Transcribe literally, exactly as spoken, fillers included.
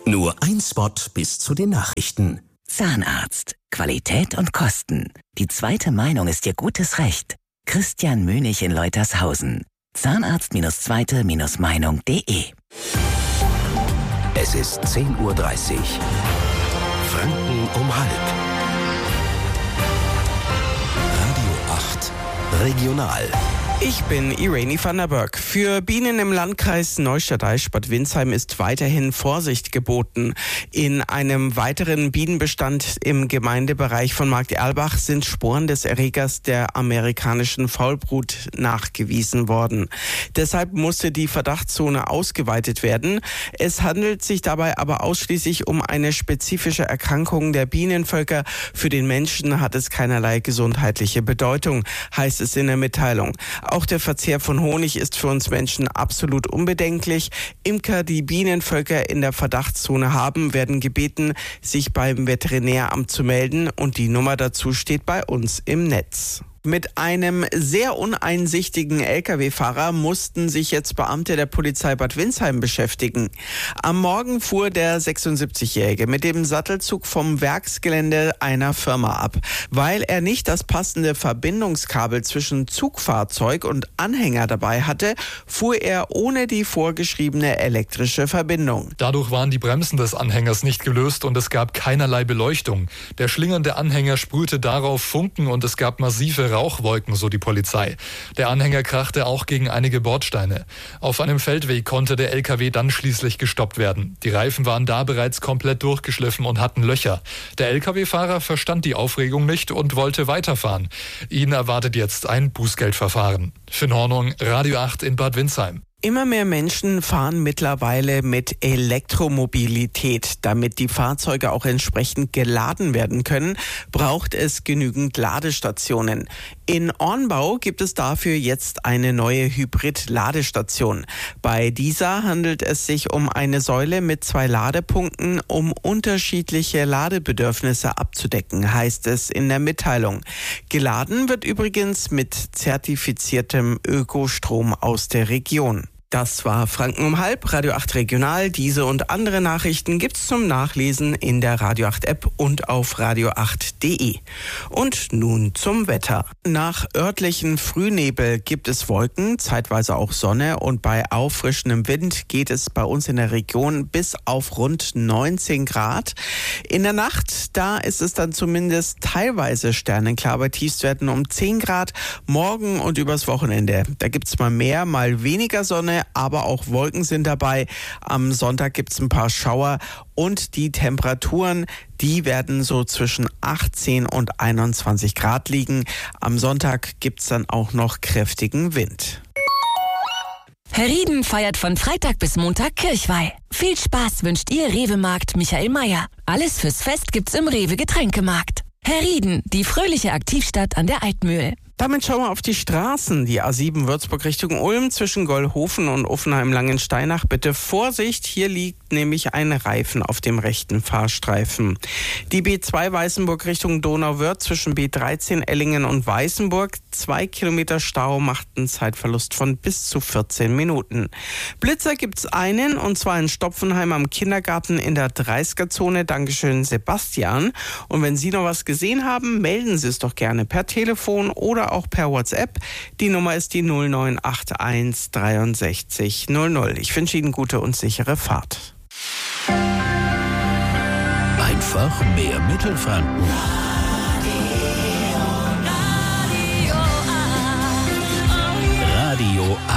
Nur ein Spot bis zu den Nachrichten. Zahnarzt. Qualität und Kosten. Die zweite Meinung ist Ihr gutes Recht. Christian Mönig in Leutershausen. Zahnarzt-zweite-Meinung punkt de. Es ist zehn Uhr dreißig. Franken um halb. Radio acht. Regional. Ich bin Irene van der Berg. Für Bienen im Landkreis Neustadt-Eichstätt-Bad Windsheim ist weiterhin Vorsicht geboten. In einem weiteren Bienenbestand im Gemeindebereich von Markt-Erlbach sind Sporen des Erregers der amerikanischen Faulbrut nachgewiesen worden. Deshalb musste die Verdachtszone ausgeweitet werden. Es handelt sich dabei aber ausschließlich um eine spezifische Erkrankung der Bienenvölker. Für den Menschen hat es keinerlei gesundheitliche Bedeutung, heißt es in der Mitteilung. Auch der Verzehr von Honig ist für uns Menschen absolut unbedenklich. Imker, die Bienenvölker in der Verdachtszone haben, werden gebeten, sich beim Veterinäramt zu melden, und die Nummer dazu steht bei uns im Netz. Mit einem sehr uneinsichtigen L K W-Fahrer mussten sich jetzt Beamte der Polizei Bad Windsheim beschäftigen. Am Morgen fuhr der sechsundsiebzigjährige mit dem Sattelzug vom Werksgelände einer Firma ab. Weil er nicht das passende Verbindungskabel zwischen Zugfahrzeug und Anhänger dabei hatte, fuhr er ohne die vorgeschriebene elektrische Verbindung. Dadurch waren die Bremsen des Anhängers nicht gelöst und es gab keinerlei Beleuchtung. Der schlingernde Anhänger sprühte darauf Funken und es gab massive Rauchwolken, so die Polizei. Der Anhänger krachte auch gegen einige Bordsteine. Auf einem Feldweg konnte der L K W dann schließlich gestoppt werden. Die Reifen waren da bereits komplett durchgeschliffen und hatten Löcher. Der L K W-Fahrer verstand die Aufregung nicht und wollte weiterfahren. Ihn erwartet jetzt ein Bußgeldverfahren. Finn Hornung, Radio acht in Bad Windsheim. Immer mehr Menschen fahren mittlerweile mit Elektromobilität. Damit die Fahrzeuge auch entsprechend geladen werden können, braucht es genügend Ladestationen. In Ornbau gibt es dafür jetzt eine neue Hybrid-Ladestation. Bei dieser handelt es sich um eine Säule mit zwei Ladepunkten, um unterschiedliche Ladebedürfnisse abzudecken, heißt es in der Mitteilung. Geladen wird übrigens mit zertifiziertem Ökostrom aus der Region. Das war Franken um halb, Radio acht Regional. Diese und andere Nachrichten gibt's zum Nachlesen in der Radio acht App und auf radio acht punkt de. Und nun zum Wetter. Nach örtlichen Frühnebel gibt es Wolken, zeitweise auch Sonne, und bei auffrischendem Wind geht es bei uns in der Region bis auf rund neunzehn Grad. In der Nacht, da ist es dann zumindest teilweise sternenklar bei Tiefstwerten um zehn Grad. Morgen und übers Wochenende, da gibt's mal mehr, mal weniger Sonne, aber auch Wolken sind dabei. Am Sonntag gibt es ein paar Schauer und die Temperaturen, die werden so zwischen achtzehn und einundzwanzig Grad liegen. Am Sonntag gibt es dann auch noch kräftigen Wind. Herrieden feiert von Freitag bis Montag Kirchweih. Viel Spaß wünscht Ihr Rewe-Markt Michael Mayer. Alles fürs Fest gibt's im Rewe-Getränkemarkt. Herrieden, die fröhliche Aktivstadt an der Altmühl. Damit schauen wir auf die Straßen. Die A sieben Würzburg Richtung Ulm zwischen Gollhofen und Uffenheim-Langensteinach. Bitte Vorsicht, hier liegt nämlich ein Reifen auf dem rechten Fahrstreifen. Die B zwei Weißenburg Richtung Donauwörth zwischen B dreizehn Ellingen und Weißenburg. Zwei Kilometer Stau macht einen Zeitverlust von bis zu vierzehn Minuten. Blitzer gibt's einen, und zwar in Stopfenheim am Kindergarten in der dreißiger-Zone. Dankeschön, Sebastian. Und wenn Sie noch was gesehen haben, melden Sie es doch gerne per Telefon oder auch per WhatsApp. Die Nummer ist die null neun acht eins dreiundsechzig null null. Ich wünsche Ihnen gute und sichere Fahrt. Einfach mehr Mittelfranken. Radio